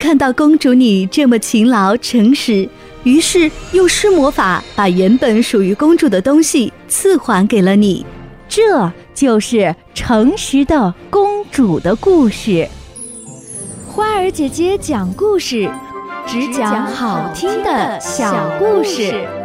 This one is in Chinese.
看到公主你这么勤劳诚实，于是用施魔法把原本属于公主的东西赐还给了你。 这就是诚实的公主的故事。花儿姐姐讲故事，只讲好听的小故事。